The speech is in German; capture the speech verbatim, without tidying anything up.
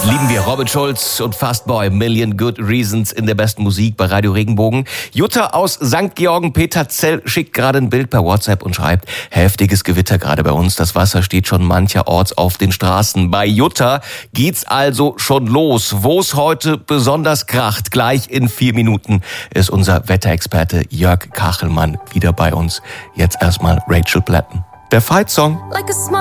Lieben wir Robin Schulz und Fastboy, Million Good Reasons in der besten Musik bei Radio Regenbogen. Jutta aus Sankt Georgen Peterzell schickt gerade ein Bild per WhatsApp und schreibt, heftiges Gewitter gerade bei uns. Das Wasser steht schon mancherorts auf den Straßen. Bei Jutta geht's also schon los. Wo es heute besonders kracht, gleich in vier Minuten ist unser Wetterexperte Jörg Kachelmann wieder bei uns. Jetzt erstmal Rachel Platten. Der Fight-Song.